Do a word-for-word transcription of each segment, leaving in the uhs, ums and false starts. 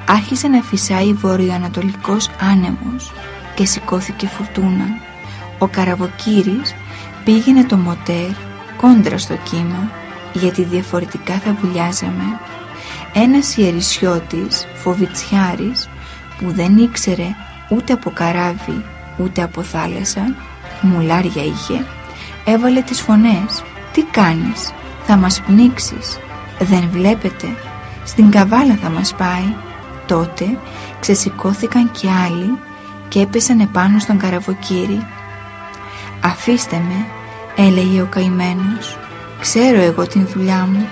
άρχισε να φυσάει βορειοανατολικός άνεμος και σηκώθηκε φουρτούνα. Ο καραβοκύρης πήγαινε το μοτέρ κόντρα στο κύμα, γιατί διαφορετικά θα βουλιάζαμε. Ένας ιερισιώτης, φοβιτσιάρης, που δεν ήξερε ούτε από καράβι ούτε από θάλασσα, μουλάρια είχε, έβαλε τις φωνές. «Τι κάνεις, θα μας πνίξεις, δεν βλέπετε, στην καβάλα θα μας πάει». Τότε ξεσηκώθηκαν και άλλοι και έπεσαν επάνω στον καραβοκύρη. «Αφήστε με», έλεγε ο καημένος, «ξέρω εγώ την δουλειά μου».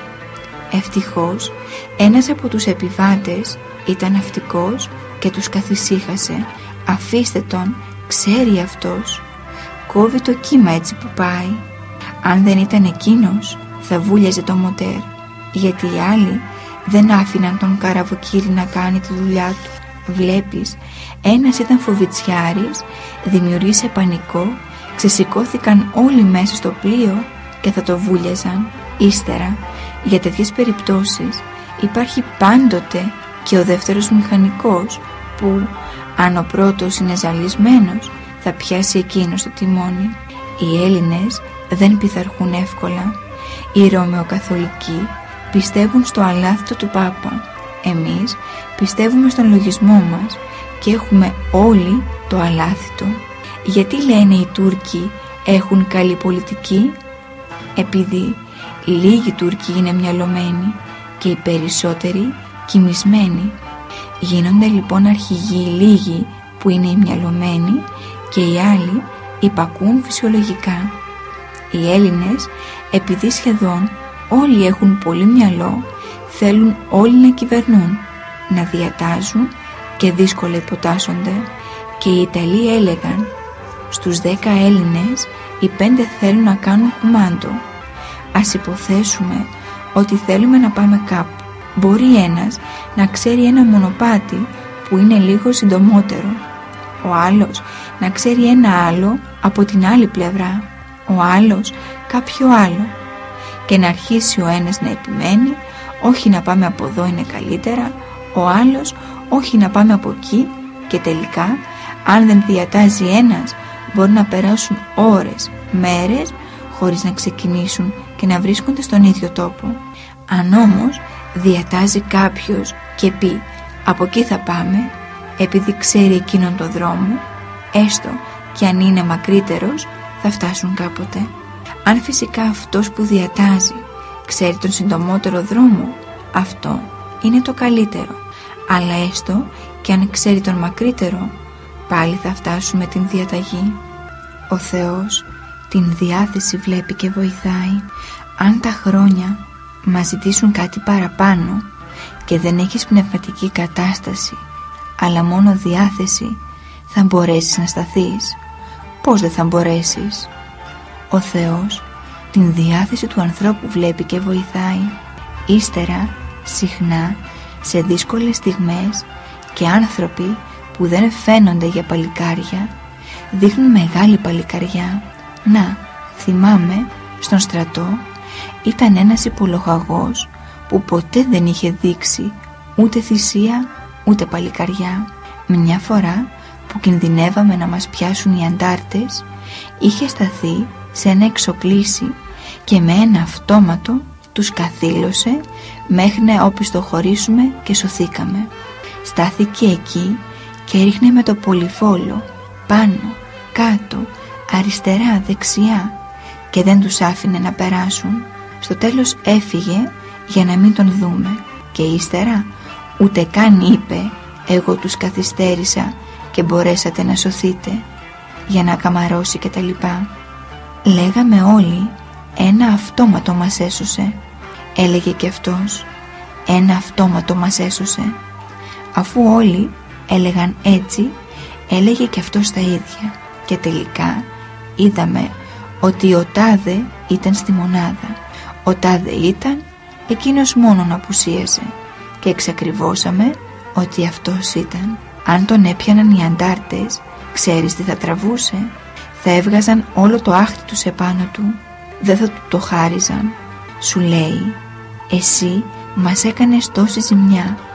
Ευτυχώς ένας από τους επιβάτες ήταν ναυτικός και τους καθησύχασε. «Αφήστε τον, ξέρει αυτός, κόβει το κύμα έτσι που πάει». Αν δεν ήταν εκείνος θα βούλιαζε το μοτέρ, γιατί οι άλλοι δεν άφηναν τον καραβοκύρη να κάνει τη δουλειά του. Βλέπεις, ένας ήταν φοβιτσιάρης, δημιουργήσε πανικό, ξεσηκώθηκαν όλοι μέσα στο πλοίο και θα το βούλιαζαν. Ύστερα, για τέτοιες περιπτώσεις υπάρχει πάντοτε και ο δεύτερος μηχανικός που, αν ο πρώτος είναι ζαλισμένος, θα πιάσει εκείνος το τιμόνι. Οι Έλληνες δεν πειθαρχούν εύκολα. Οι Ρωμαιοκαθολικοί πιστεύουν στο αλάθητο του Πάπα. Εμείς πιστεύουμε στον λογισμό μας και έχουμε όλοι το αλάθητο. Γιατί λένε οι Τούρκοι έχουν καλή πολιτική? Επειδή λίγοι Τούρκοι είναι μυαλωμένοι και οι περισσότεροι κοιμισμένοι. Γίνονται λοιπόν αρχηγοί λίγοι που είναι οι μυαλωμένοι και οι άλλοι υπακούν φυσιολογικά. Οι Έλληνες, επειδή σχεδόν όλοι έχουν πολύ μυαλό, θέλουν όλοι να κυβερνούν, να διατάζουν και δύσκολα υποτάσσονται. Και οι Ιταλοί έλεγαν, στους δέκα Έλληνες οι πέντε θέλουν να κάνουν κουμάντο. Ας υποθέσουμε ότι θέλουμε να πάμε κάπου. Μπορεί ένας να ξέρει ένα μονοπάτι που είναι λίγο συντομότερο, ο άλλος να ξέρει ένα άλλο από την άλλη πλευρά, ο άλλος κάποιο άλλο, και να αρχίσει ο ένας να επιμένει, όχι να πάμε από εδώ είναι καλύτερα, ο άλλος όχι να πάμε από εκεί, και τελικά αν δεν διατάζει ένας μπορεί να περάσουν ώρες, μέρες χωρίς να ξεκινήσουν και να βρίσκονται στον ίδιο τόπο. Αν όμως διατάζει κάποιος και πει από εκεί θα πάμε, επειδή ξέρει εκείνον τον δρόμο, έστω και αν είναι μακρύτερος, θα φτάσουν κάποτε. Αν φυσικά αυτός που διατάζει ξέρει τον συντομότερο δρόμο, αυτό είναι το καλύτερο. Αλλά έστω και αν ξέρει τον μακρύτερο, πάλι θα φτάσουμε την διαταγή. Ο Θεός την διάθεση βλέπει και βοηθάει. Αν τα χρόνια μας ζητήσουν κάτι παραπάνω και δεν έχεις πνευματική κατάσταση, αλλά μόνο διάθεση, θα μπορέσεις να σταθείς? Πώς δεν θα μπορέσεις? Ο Θεός την διάθεση του ανθρώπου βλέπει και βοηθάει. Ύστερα, συχνά, σε δύσκολες στιγμές, και άνθρωποι που δεν φαίνονται για παλικάρια δείχνουν μεγάλη παλικαριά. Να, θυμάμαι, στον στρατό ήταν ένας υπολογαγός που ποτέ δεν είχε δείξει ούτε θυσία ούτε παλικαριά. Μια φορά που κινδυνεύαμε να μας πιάσουν οι αντάρτες, είχε σταθεί σε ένα εξοκλήσι και με ένα αυτόματο τους καθήλωσε μέχρι να οπισθοχωρήσουμε και σωθήκαμε. Στάθηκε εκεί και ρίχνε με το πολυφόλο πάνω, κάτω, αριστερά, δεξιά, και δεν τους άφηνε να περάσουν. Στο τέλος έφυγε για να μην τον δούμε, και ύστερα ούτε καν είπε εγώ τους καθυστέρησα και μπορέσατε να σωθείτε, για να καμαρώσει και τα λοιπά. Λέγαμε όλοι ένα αυτόματο μας έσωσε. Έλεγε και αυτός ένα αυτόματο μας έσωσε. Αφού όλοι έλεγαν έτσι, έλεγε και αυτός τα ίδια, και τελικά είδαμε ότι ο τάδε ήταν στη μονάδα, ο τάδε ήταν, εκείνος μόνον απουσίασε, και εξακριβώσαμε ότι αυτός ήταν. Αν τον έπιαναν οι αντάρτες, ξέρεις τι θα τραβούσε? Θα έβγαζαν όλο το άχτι τους επάνω του, δεν θα του το χάριζαν. Σου λέει, εσύ μας έκανες τόση ζημιά,